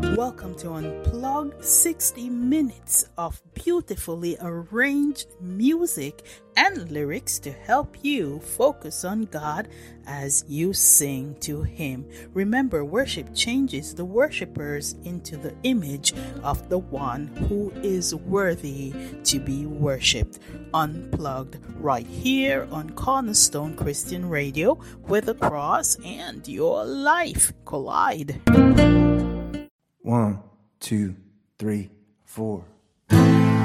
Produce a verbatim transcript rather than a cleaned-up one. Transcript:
Welcome to Unplugged, sixty minutes of beautifully arranged music and lyrics to help you focus on God as you sing to Him. Remember, worship changes the worshipers into the image of the one who is worthy to be worshipped. Unplugged right here on Cornerstone Christian Radio, where the cross and your life collide. One, two, three, four.